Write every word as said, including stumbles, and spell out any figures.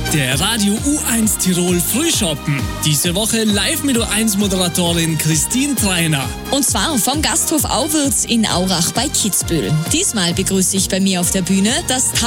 Der Radio U eins Tirol Frühschoppen. Diese Woche live mit U eins Moderatorin Christine Treiner. Und zwar vom Gasthof Auwirts in Aurach bei Kitzbühel. Diesmal begrüße ich bei mir auf der Bühne das